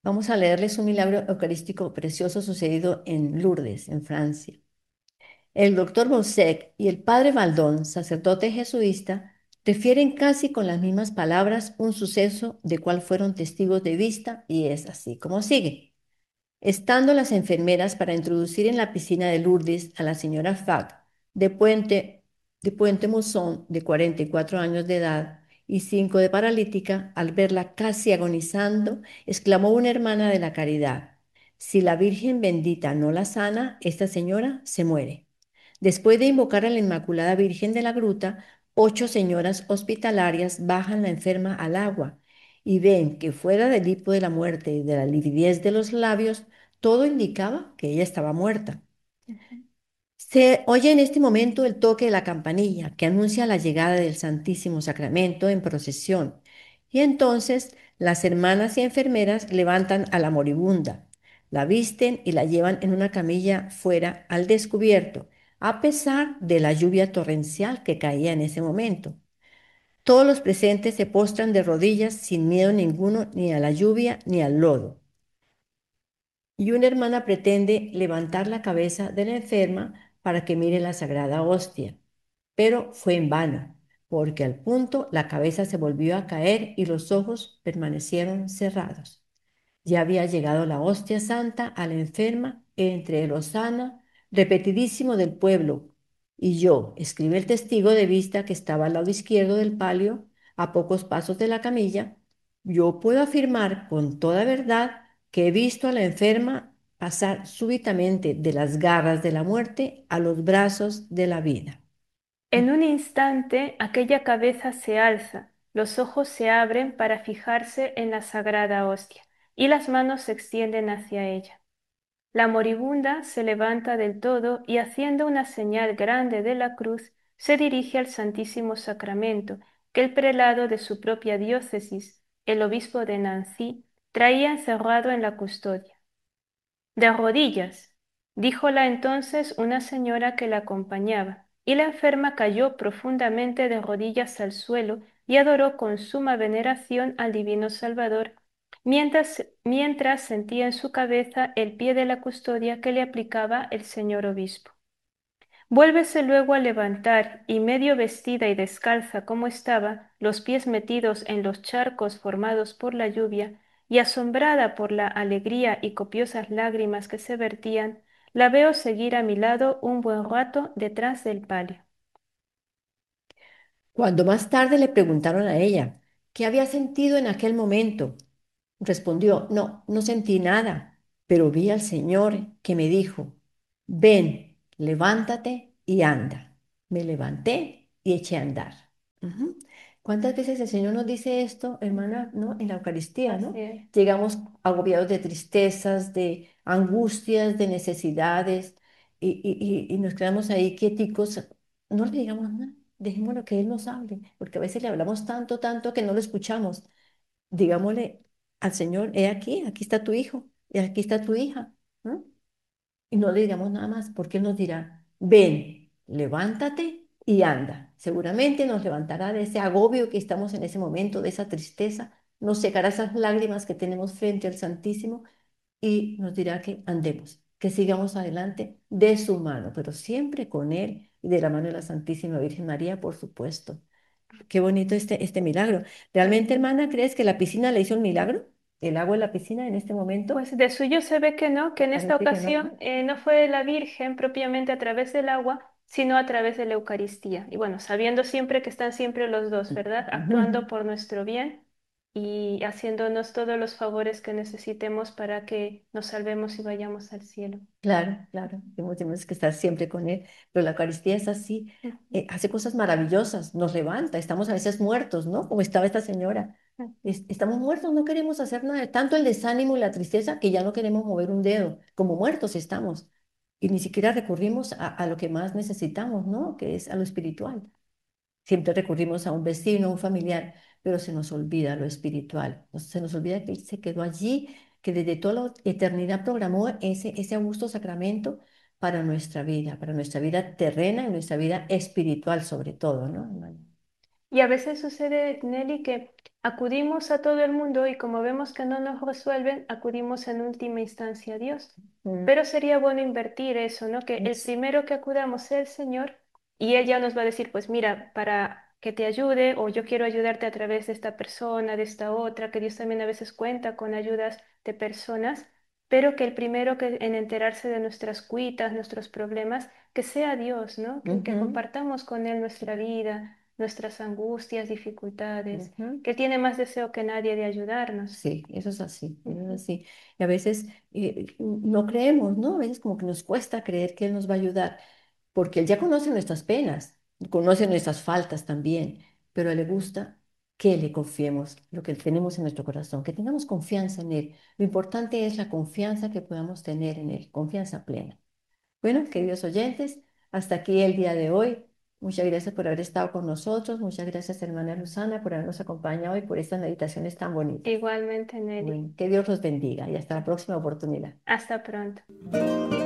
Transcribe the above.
Vamos a leerles un milagro eucarístico precioso sucedido en Lourdes, en Francia. El doctor Bosec y el padre Baldón, sacerdote jesuita, refieren casi con las mismas palabras un suceso de cual fueron testigos de vista y es así como sigue. Estando las enfermeras para introducir en la piscina de Lourdes a la señora Fac, de Puente Musón, de 44 años de edad y 5 de paralítica, al verla casi agonizando, exclamó una hermana de la caridad: si la Virgen bendita no la sana, esta señora se muere. Después de invocar a la Inmaculada Virgen de la Gruta, 8 señoras hospitalarias bajan la enferma al agua y ven que fuera del hipo de la muerte y de la lividez de los labios, todo indicaba que ella estaba muerta. Se oye en este momento el toque de la campanilla que anuncia la llegada del Santísimo Sacramento en procesión. Y entonces las hermanas y enfermeras levantan a la moribunda, la visten y la llevan en una camilla fuera al descubierto, a pesar de la lluvia torrencial que caía en ese momento. Todos los presentes se postran de rodillas sin miedo ninguno ni a la lluvia ni al lodo. Y una hermana pretende levantar la cabeza de la enferma para que mire la sagrada hostia, pero fue en vano, porque al punto la cabeza se volvió a caer y los ojos permanecieron cerrados. Ya había llegado la hostia santa a la enferma entre el hosana repetidísimo del pueblo, y yo escribí el testigo de vista que estaba al lado izquierdo del palio, a pocos pasos de la camilla. Yo puedo afirmar con toda verdad que he visto a la enferma pasar súbitamente de las garras de la muerte a los brazos de la vida. En un instante aquella cabeza se alza, los ojos se abren para fijarse en la sagrada hostia, y las manos se extienden hacia ella. La moribunda se levanta del todo y haciendo una señal grande de la cruz, se dirige al Santísimo Sacramento que el prelado de su propia diócesis, el obispo de Nancy, traía encerrado en la custodia. De rodillas, díjola entonces una señora que la acompañaba, y la enferma cayó profundamente de rodillas al suelo y adoró con suma veneración al Divino Salvador, mientras sentía en su cabeza el pie de la custodia que le aplicaba el señor obispo. Vuélvese luego a levantar, y medio vestida y descalza como estaba, los pies metidos en los charcos formados por la lluvia, y asombrada por la alegría y copiosas lágrimas que se vertían, la veo seguir a mi lado un buen rato detrás del palio. Cuando más tarde le preguntaron a ella qué había sentido en aquel momento, respondió: no, no sentí nada, pero vi al Señor que me dijo: ven, levántate y anda. Me levanté y eché a andar. Ujú. ¿Cuántas veces el Señor nos dice esto, hermana, Ujú. no? En la Eucaristía, Así ¿no? es. Llegamos agobiados de tristezas, de angustias, de necesidades y nos quedamos ahí quieticos. No le digamos nada, dejémoslo que Él nos hable, porque a veces le hablamos tanto, tanto que no lo escuchamos. Digámosle al Señor: he aquí, aquí está tu hijo, y aquí está tu hija. ¿No? Y no le digamos nada más, porque Él nos dirá: ven, levántate y anda. Seguramente nos levantará de ese agobio que estamos en ese momento, de esa tristeza, nos secará esas lágrimas que tenemos frente al Santísimo y nos dirá que andemos, que sigamos adelante de su mano, pero siempre con Él y de la mano de la Santísima Virgen María, por supuesto. Qué bonito este milagro. ¿Realmente, Ujú. hermana, crees que la piscina le hizo un milagro? ¿El agua en la piscina en este momento? Pues de suyo se ve que no, que en esta Parece que no, ocasión ¿no? no fue la Virgen propiamente a través del agua, sino a través de la Eucaristía. Y bueno, sabiendo siempre que están siempre los dos, ¿verdad? Actuando por nuestro bien y haciéndonos todos los favores que necesitemos para que nos salvemos y vayamos al cielo. Claro, claro, tenemos que estar siempre con Él, pero la Eucaristía es así, Ujú, hace cosas maravillosas, nos levanta, estamos a veces muertos, ¿no? Como estaba esta señora. ujú. Estamos muertos, no queremos hacer nada, tanto el desánimo y la tristeza que ya no queremos mover un dedo, como muertos estamos, y ni siquiera recurrimos a lo que más necesitamos, ¿no? Que es a lo espiritual. Siempre recurrimos a un vecino, a un familiar, pero se nos olvida lo espiritual. Se nos olvida que Él se quedó allí, que desde toda la eternidad programó ese augusto sacramento para nuestra vida terrena y nuestra vida espiritual sobre todo, ¿no, hermano? Y a veces sucede, Nelly, que acudimos a todo el mundo y como vemos que no nos resuelven, acudimos en última instancia a Dios. Mm, Pero sería bueno invertir eso, ¿no? Que el es- primero que acudamos sea el Señor y Él ya nos va a decir, pues mira, para que te ayude o yo quiero ayudarte a través de esta persona, de esta otra, que Dios también a veces cuenta con ayudas de personas, pero que el primero que en enterarse de nuestras cuitas, nuestros problemas, que sea Dios, ¿no? Que ujú, compartamos con Él nuestra vida, nuestras angustias, dificultades, ujú. que Él tiene más deseo que nadie de ayudarnos. Sí, eso es así, eso es Ujú. así. Y a veces no creemos, ¿no? A veces como que nos cuesta creer que Él nos va a ayudar, porque Él ya conoce nuestras penas, conoce nuestras faltas también, pero a Él le gusta que le confiemos lo que tenemos en nuestro corazón, que tengamos confianza en Él. Lo importante es la confianza que podamos tener en Él, confianza plena. Bueno, Así queridos oyentes, hasta aquí el día de hoy. Muchas gracias por haber estado con nosotros. Muchas gracias, hermana Luzana, por habernos acompañado y por estas meditaciones tan bonitas. igualmente, Nelly. Bueno, que Dios los bendiga y hasta la próxima oportunidad. Hasta pronto.